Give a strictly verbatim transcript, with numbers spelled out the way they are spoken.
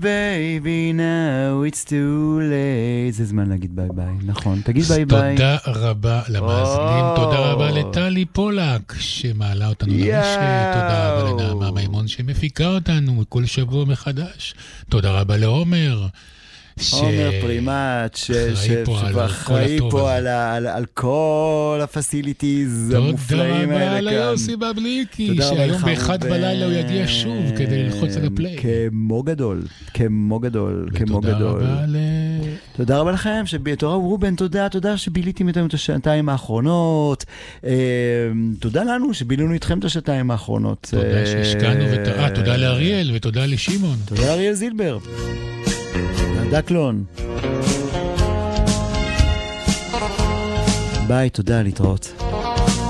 baby, now it's too late. זה זמן להגיד ביי ביי, נכון. תגיד ביי ביי. תודה רבה למאזינים, תודה רבה לטלי פולק שמעלה אותנו לרשת, תודה רבה לנעמה מימון שמפיקה אותנו כל שבוע מחדש, תודה רבה לעומר. עומר פרימט, שאחראי פה על כל הפסיליטיז המופלאים האלה כאן. תודה רבה ליוסי בבליקי, שהיום באחד בלילה הוא יגיע שוב כדי ללחוץ על הפליי. כמו גדול, כמו גדול, כמו גדול. תודה רבה לכם, תודה רובן, תודה, תודה שביליתם איתנו את השעתיים האחרונות. תודה לנו שבילינו איתכם את השעתיים האחרונות. תודה שהשקענו, תודה לאריאל ותודה לשמעון. תודה לאריאל זילבר. דקלון. ביי, תודה, להתראות.